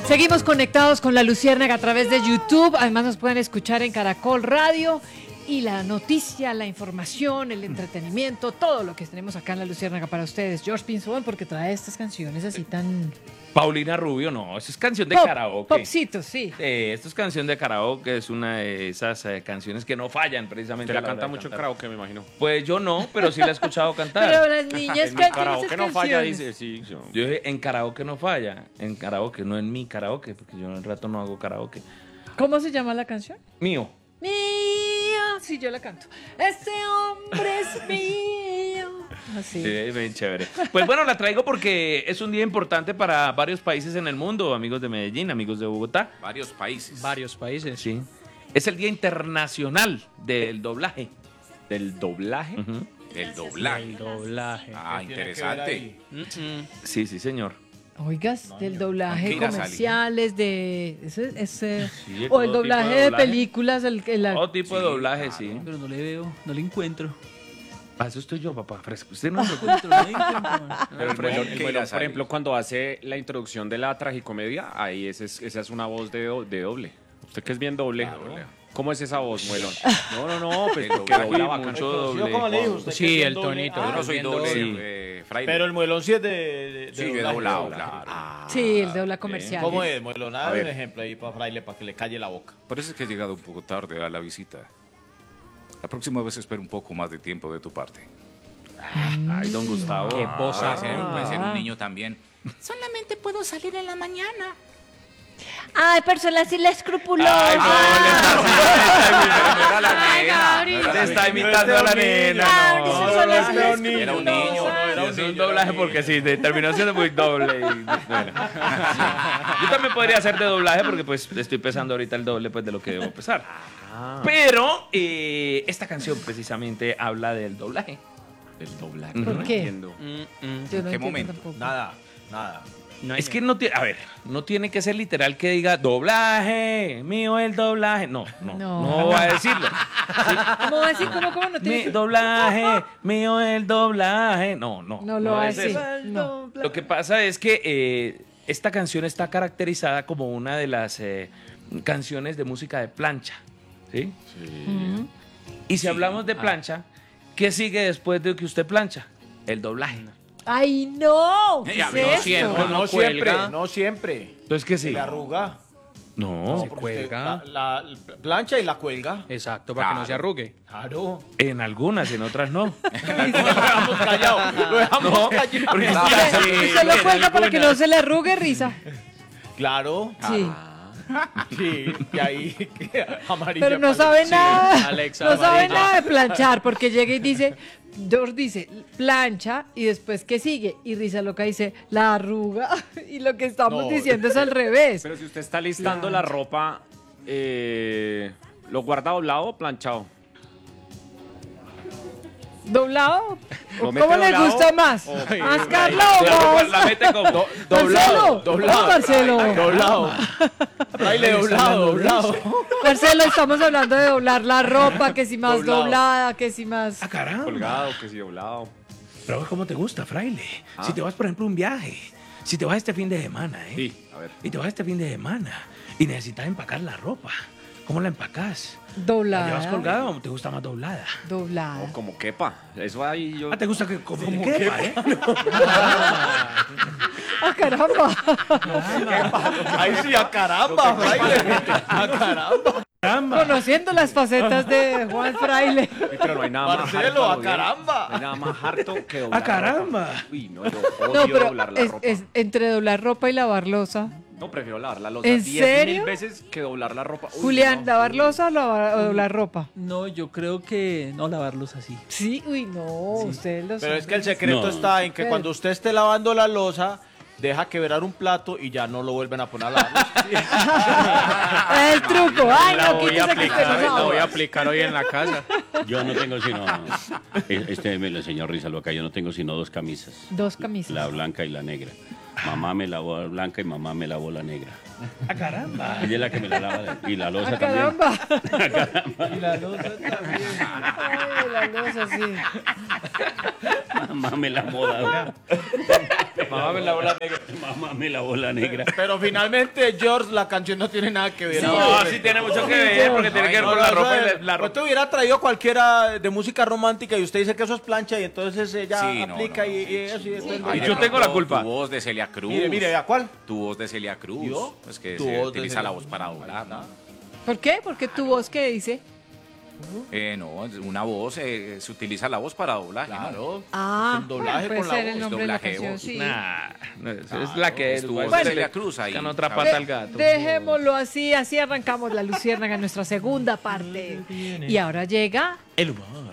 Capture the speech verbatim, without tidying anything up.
Seguimos conectados con La Luciérnaga a través de YouTube. Además nos pueden escuchar en Caracol Radio. Y la noticia, la información, el entretenimiento, todo lo que tenemos acá en La Luciérnaga para ustedes. George Pinzón, porque trae estas canciones así tan... Paulina Rubio, no, eso es canción de Pop, karaoke. Popcito, sí. Eh, esto es canción de karaoke, es una de esas eh, canciones que no fallan precisamente. Te la a hora canta de mucho en cantar. karaoke, me imagino. Pues yo no, pero sí la he escuchado cantar. Pero las niñas En mi cantan karaoke esas no falla, canciones. dice, sí. Yo. Yo dije, en karaoke no falla, en karaoke, no en mi karaoke, porque yo en el rato no hago karaoke. ¿Cómo se llama la canción? Mío. Mío, sí, yo la canto. Ese hombre es mío. Así. Sí, es bien chévere. Pues bueno, la traigo porque es un día importante para varios países en el mundo, amigos de Medellín, amigos de Bogotá. Varios países. Varios países. Sí. Es el Día Internacional del Doblaje. ¿Del doblaje? Ujú. Del doblaje. El doblaje. Ah, interesante. Sí, sí, señor. Oigas, del doblaje tranquila, Sally. comerciales, de ese, ese Sí, o el todo tipo doblaje de de, doblaje. películas, el, el- la- Todo tipo de doblaje, sí. Pero no le veo, no le encuentro. Para eso estoy yo, papá, fresco. Usted no No lo encuentro, no le encuentro, man. Pero el Bueno, melón, el ¿qué melón, irá a por salir? ejemplo, cuando hace la introducción de la tragicomedia, ahí ese es- esa es una voz de, do- de doble. Usted que es bien doble. ¿Cómo es esa voz, muelón? No, no, no, pues porque doblaje, dobla bacano. mucho doble. ¿Yo cómo le dijo usted? Sí, que es el doble? tonito. Ah, Yo no soy Viendo- doble, Sí. eh, fraile. pero el muelón sí es de, de, Sí, de doblaje, doblado, doblaje. claro. Ah, sí, el dobla comercial. ¿Cómo es, muelón? A Dame ver. un ejemplo ahí para Fraile, para que le calle la boca. Por eso es que he llegado un poco tarde a la visita. La próxima vez espero un poco más de tiempo de tu parte. Ay, don Gustavo. Qué voz Puede hace. ser, puede ser un niño también. Solamente puedo salir en la mañana. Ay, persona así la escrupulosa. Ay, no, le Era la nena. Gabriel. Te está imitando a la nena, Ay, no. eso son las era un niño. Era un niño. Sí, es un doblaje porque sí, de- terminó siendo muy doble. y- bueno. Yo también podría hacer de doblaje porque pues estoy pesando ahorita el doble pues, de lo que debo pesar. Pero eh, esta canción precisamente habla del doblaje. Del doblaje. ¿Por no qué? entiendo. Mm, mm. Yo no ¿En qué entiendo momento? tampoco. Nada, nada. No hay Es que no tiene, a ver, no tiene que ser literal que diga doblaje, mío el doblaje. No, no, No. no, va a decirlo. ¿Cómo va a decir? ¿Cómo, cómo? No Mi tiene... doblaje, mío el doblaje. No, no. No lo va a es decir. eso. No. Lo que pasa es que eh, esta canción está caracterizada como una de las eh, canciones de música de plancha. ¿Sí? Ujú. Y si hablamos de plancha, ¿qué sigue después de que usted plancha? El doblaje. Ay, no. ¿Qué Ya, es no esto? siempre. No, no siempre, cuelga. no siempre. Entonces, ¿qué Se sigue? le arruga. No, Porque cuelga. usted La, la plancha y la cuelga. Exacto, para que no se arrugue. Claro. en algunas, en otras no. Lo dejamos callado. Lo dejamos No, callado. porque es Y que- se lo cuelga para que no se le arrugue risa. Claro. Sí. Sí, y ahí amarilla. Pero no para- sabe nada. Alexa no sabe amarilla. nada de planchar porque llega y dice, George dice plancha y después ¿qué sigue? Y Risa Loca dice la arruga y lo que estamos No. diciendo es al revés. Pero si usted está listando la ropa, eh, ¿lo guarda doblado o planchado? ¿Doblado? ¿Lo ¿O mete ¿Cómo le doblado? gusta más? O- ¿Más Carlos o La, más? la mete como... Marcelo, doblado. Marcelo. Doblado. Fraile doblado, doblado. Marcelo, estamos hablando de doblar la ropa, que si más Doblado. doblada, que si más... Ah, caramba. Colgado, que si doblado. Pero ¿cómo te gusta, fraile? Si te vas, por ejemplo, a un viaje, si te vas este fin de semana, ¿eh? Sí, a ver. Y te vas este fin de semana y necesitas empacar la ropa, ¿cómo la empacas? ¿La Doblada. llevas colgada o te gusta más doblada? Doblada. O como quepa. Eso ahí yo... Ah, ¿te gusta que como te quepa, eh? ¡Ah, caramba! Ahí sí, a caramba, Fraile. A caramba. Caramba. Conociendo las facetas de Juan Fraile. Pero no hay nada más Marcelo, harto, a Gabriel. caramba. No hay nada más harto que doblar ¡Ah, caramba! ropa. Uy, no, yo odio No, pero doblar la es, ropa. es entre doblar ropa y lavar losa. No, prefiero lavar la losa ¿En diez serio? mil veces que doblar la ropa. Uy, Julián, no. ¿lavar losa o, lavar- o doblar ropa? No, yo creo que no lavarlos así. Sí, uy, no, ustedes lo Pero es que el saben. secreto No. está en que cuando usted esté lavando la losa, deja quebrar un plato y ya no lo vuelven a poner a lavar. Es el truco. Ay, La no, voy a quítese que aplicar, usted no la sabe. voy a aplicar hoy en la casa. Yo no tengo sino. Este me lo enseñó Risa Loca. Yo no tengo sino dos camisas. Dos camisas. La blanca y la negra. Mamá me lavó la blanca y mamá me lavó la negra. ¡Ah, caramba! Ella es la que me la lava. Y la loza ¡Ah, también. caramba! Ah, caramba. Y la loza también. Ay, la loza, sí. Mamá me lavó la Mamá me lavó la negra. Mamá me lavó la negra. Pero finalmente, George, la canción no tiene nada que ver. No, sí tiene mucho que ver, porque tiene que ver No, con no, la eso ropa y es- la, la Usted ropa. hubiera traído cualquiera de música romántica y usted dice que eso es plancha y entonces ella Sí, no, aplica no, y, no, y eso. y entonces- Ahí de Yo tengo la pronto culpa. Tu voz de Celia Cruz. Mire, mire, ¿a cuál? Tu voz de Celia Cruz. ¿Yo? Pues que Tu se voz de utiliza Celia la Cruz. voz para doblar, ¿no? ¿Por qué? Porque tu voz, ¿qué dice? Eh, no, una voz, eh, se utiliza la voz para doblaje. ¿no? Claro. Ah, El doblaje puede con la ser el voz, nombre de la doblaje de canción, voz. sí. Nah, no, eso es la que es tu voz de Bueno, Celia Cruz ahí. buscan otra ¿sabes? pata al gato. Dejémoslo así, así arrancamos la Luciérnaga en nuestra segunda parte. Y ahora llega El humor.